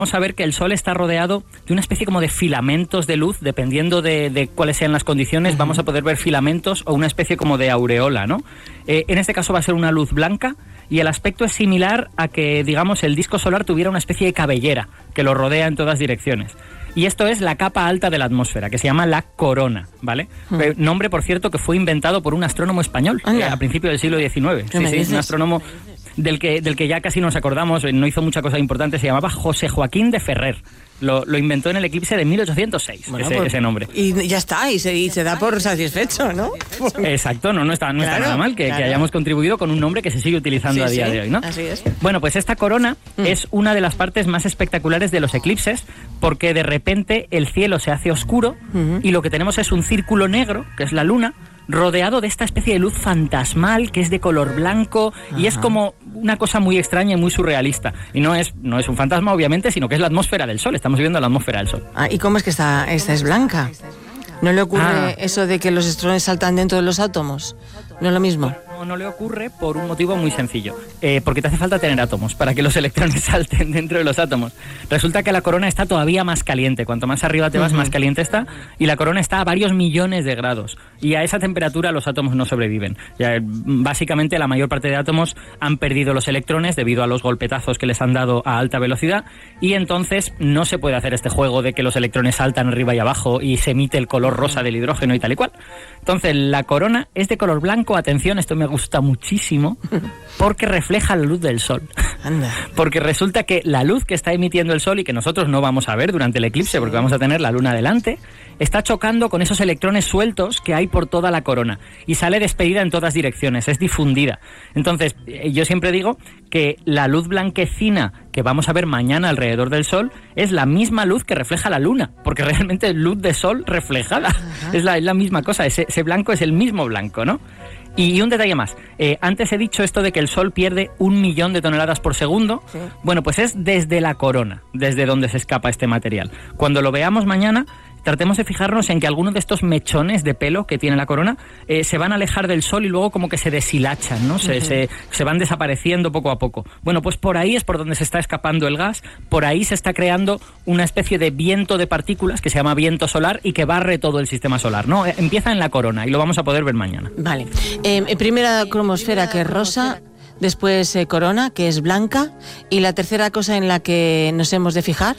vamos a ver que el Sol está rodeado de una especie como de filamentos de luz, dependiendo de cuáles sean las condiciones, vamos a poder ver filamentos o una especie como de aureola, ¿no? En este caso va a ser una luz blanca y el aspecto es similar a que, digamos, el disco solar tuviera una especie de cabellera que lo rodea en todas direcciones. Y esto es la capa alta de la atmósfera, que se llama la corona, ¿vale? Nombre, por cierto, que fue inventado por un astrónomo español a principios del siglo XIX. Sí, un astrónomo del que ya casi nos acordamos, no hizo mucha cosa importante, se llamaba José Joaquín de Ferrer. Lo inventó en el eclipse de 1806, ese nombre. Y ya está, y se da por satisfecho, ¿no? Exacto, no está nada mal que hayamos contribuido con un nombre que se sigue utilizando a día de hoy, ¿no? Así es. Bueno, pues esta corona es una de las partes más espectaculares de los eclipses, porque de repente el cielo se hace oscuro y lo que tenemos es un círculo negro, que es la luna, rodeado de esta especie de luz fantasmal que es de color blanco y es como una cosa muy extraña y muy surrealista. Y no es un fantasma, obviamente, sino que es la atmósfera del Sol. Estamos viendo la atmósfera del Sol. ¿Y cómo es que esta es blanca? ¿No le ocurre eso de que los electrones saltan dentro de los átomos? ¿No es lo mismo? No le ocurre por un motivo muy sencillo. Porque te hace falta tener átomos para que los electrones salten dentro de los átomos. Resulta que la corona está todavía más caliente. Cuanto más arriba te vas, más caliente está. Y la corona está a varios millones de grados. Y a esa temperatura los átomos no sobreviven. Básicamente la mayor parte de átomos han perdido los electrones debido a los golpetazos que les han dado a alta velocidad. Y entonces no se puede hacer este juego de que los electrones saltan arriba y abajo y se emite el color rosa del hidrógeno y tal y cual. Entonces la corona es de color blanco. Atención, esto me gusta muchísimo porque refleja la luz del Sol. Anda. Porque resulta que la luz que está emitiendo el Sol y que nosotros no vamos a ver durante el eclipse porque vamos a tener la luna delante, está chocando con esos electrones sueltos que hay por toda la corona y sale despedida en todas direcciones, es difundida. Entonces, yo siempre digo que la luz blanquecina que vamos a ver mañana alrededor del Sol es la misma luz que refleja la luna, porque realmente es luz de Sol reflejada. Es la misma cosa, ese blanco es el mismo blanco, ¿no? Y un detalle más, antes he dicho esto de que el Sol pierde 1 millón de toneladas por segundo. Sí. Bueno, pues es desde la corona, desde donde se escapa este material. Cuando lo veamos mañana, tratemos de fijarnos en que algunos de estos mechones de pelo que tiene la corona se van a alejar del Sol y luego como que se deshilachan, ¿no? Se van desapareciendo poco a poco. Bueno, pues por ahí es por donde se está escapando el gas, por ahí se está creando una especie de viento de partículas que se llama viento solar y que barre todo el sistema solar, ¿no? Empieza en la corona y lo vamos a poder ver mañana. Vale. Primera cromosfera, que es rosa, después corona, que es blanca, y la tercera cosa en la que nos hemos de fijar.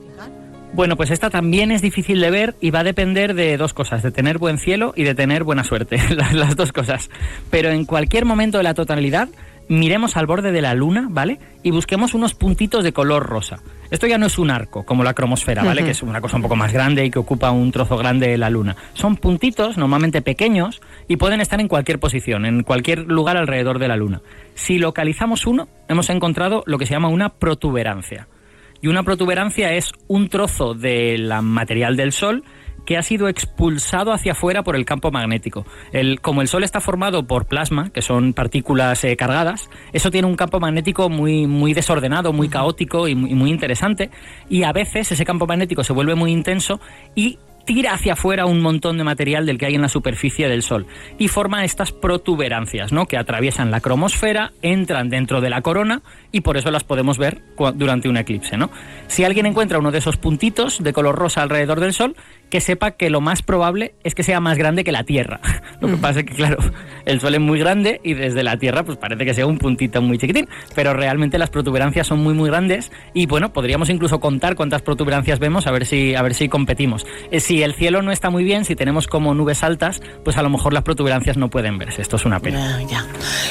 Bueno, pues esta también es difícil de ver y va a depender de dos cosas, de tener buen cielo y de tener buena suerte, las dos cosas. Pero en cualquier momento de la totalidad, miremos al borde de la luna, ¿vale? Y busquemos unos puntitos de color rosa. Esto ya no es un arco, como la cromosfera, ¿vale? Que es una cosa un poco más grande y que ocupa un trozo grande de la luna. Son puntitos, normalmente pequeños, y pueden estar en cualquier posición, en cualquier lugar alrededor de la luna. Si localizamos uno, hemos encontrado lo que se llama una protuberancia. Y una protuberancia es un trozo del material del Sol que ha sido expulsado hacia afuera por el campo magnético. Como el Sol está formado por plasma, que son partículas cargadas, eso tiene un campo magnético muy, muy desordenado, muy caótico y muy interesante, y a veces ese campo magnético se vuelve muy intenso y tira hacia afuera un montón de material del que hay en la superficie del Sol y forma estas protuberancias, ¿no? Que atraviesan la cromosfera, entran dentro de la corona y por eso las podemos ver durante un eclipse, ¿no? Si alguien encuentra uno de esos puntitos de color rosa alrededor del Sol, que sepa que lo más probable es que sea más grande que la Tierra. Lo que pasa es que, claro, el Sol es muy grande y desde la Tierra pues parece que sea un puntito muy chiquitín, pero realmente las protuberancias son muy, muy grandes y, bueno, podríamos incluso contar cuántas protuberancias vemos a ver si competimos. Si el cielo no está muy bien, si tenemos como nubes altas, pues a lo mejor las protuberancias no pueden verse. Esto es una pena. Ya.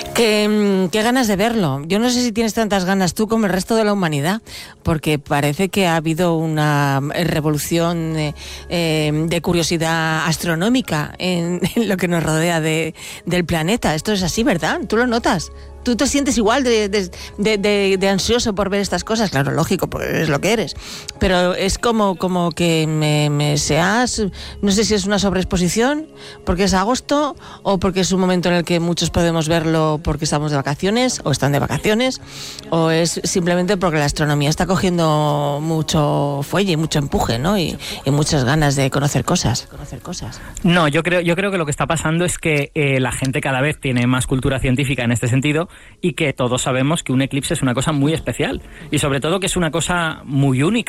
Qué ganas de verlo. Yo no sé si tienes tantas ganas tú como el resto de la humanidad, porque parece que ha habido una revolución de curiosidad astronómica en lo que nos rodea del planeta. Esto es así, ¿verdad? ¿Tú lo notas? ¿Tú te sientes igual de ansioso por ver estas cosas? Claro, lógico, porque eres lo que eres. Pero es como que me seas... No sé si es una sobreexposición, porque es agosto, o porque es un momento en el que muchos podemos verlo porque estamos de vacaciones, o están de vacaciones, o es simplemente porque la astronomía está cogiendo mucho fuelle, mucho empuje, ¿no? Y muchas ganas de conocer cosas. No, yo creo que lo que está pasando es que la gente cada vez tiene más cultura científica en este sentido, y que todos sabemos que un eclipse es una cosa muy especial y sobre todo que es una cosa muy única.